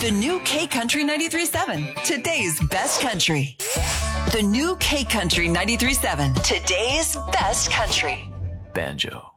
The new K Country 93.7, today's best country. The new K Country 93.7, today's best country. Banjo.